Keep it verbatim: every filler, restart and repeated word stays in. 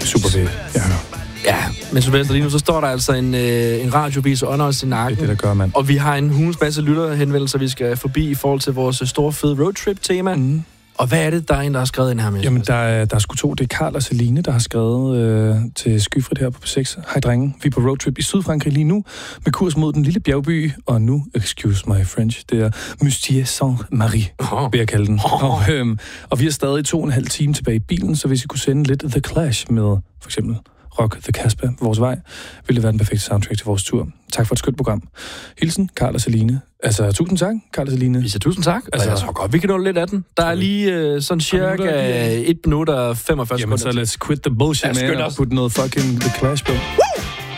super fedt. Ja. Ja, men Sylvester, lige nu så står der altså en, øh, en radiovis under os i nakken. Det er det, der gør, mand. Og vi har en hulens masse lytterhenvendelser, vi skal forbi i forhold til vores store, fede roadtrip-tema. Mm. Og hvad er det, der er en, der har skrevet ind her med? Jamen, der er, der er sgu to. Det er Karl og Celine, der har skrevet øh, til Skyfrit her på P seks. Hej drenge, vi er på roadtrip i Sydfrankrig lige nu, med kurs mod den lille bjergby, og nu, excuse my French, det er Mustier Saint-Marie, oh. vil jeg kalde den. Oh. Og, øhm, og vi er stadig to og en halv time tilbage i bilen, så hvis I kunne sende lidt The Clash med, for eksempel Rock the Casbah, vores vej, ville det være den perfekte soundtrack til vores tur. Tak for et skønt program. Hilsen, Karl og Celine. Altså, tusind tak, Karl og Celine. Vi siger tusind tak. Altså, jeg tror godt, vi kan nå lidt af den. Der er lige øh, sådan cirka et minut og femogfyrre sekunder. Jamen, så let's quit the bullshit, man, og putte noget fucking The Clash på.